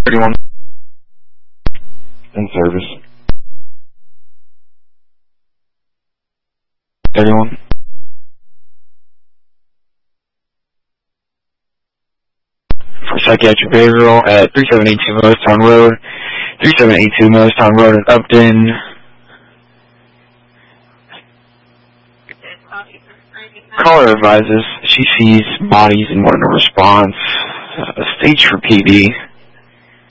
31 in service. 31. For psychiatric behavioral at 3782 Millstown Road. 3782 Millstown Road in Upton. Caller advises she sees bodies in one response. Stage for PD.